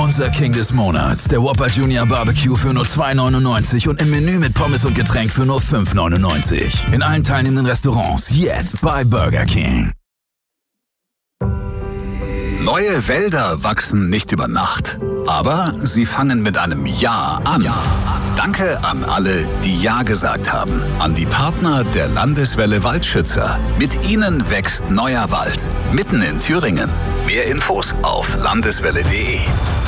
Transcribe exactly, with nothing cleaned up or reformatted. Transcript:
Unser King des Monats, der Whopper Junior Barbecue für nur zwei neunundneunzig und im Menü mit Pommes und Getränk für nur fünf neunundneunzig. In allen teilnehmenden Restaurants jetzt bei Burger King. Neue Wälder wachsen nicht über Nacht, aber sie fangen mit einem Ja an. Ja. Danke an alle, die Ja gesagt haben. An die Partner der Landeswelle Waldschützer. Mit ihnen wächst neuer Wald. Mitten in Thüringen. Mehr Infos auf landeswelle punkt de.